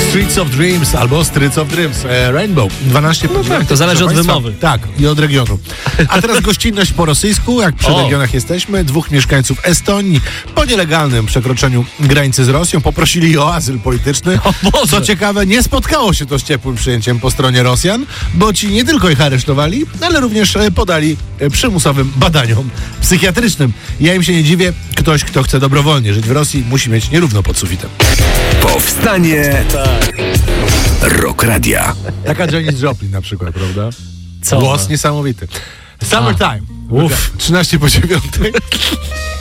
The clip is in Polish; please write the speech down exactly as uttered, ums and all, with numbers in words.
Streets of Dreams albo Streets of Dreams. E, Rainbow. dwanaście No tak, to zależy od wymowy. Tak, i od regionu. A teraz gościnność po rosyjsku, jak przy O. regionach jesteśmy. Dwóch mieszkańców Estonii po nielegalnym przekroczeniu granicy z Rosją poprosili o azyl polityczny. O Boże. Co ciekawe, nie spotkało się to z ciepłym przyjęciem po stronie Rosjan, bo ci nie tylko ich aresztowali, ale również e, podali e, przymusowym badaniom psychiatrycznym. Ja im się nie dziwię. Ktoś, kto chce dobrowolnie żyć w Rosji, musi mieć nierówno pod sufitem. Powstanie Rock Radia. Taka Janis Joplin na przykład, prawda? Co? Głos niesamowity. Summertime. Uff. trzynaście po dziewiątej.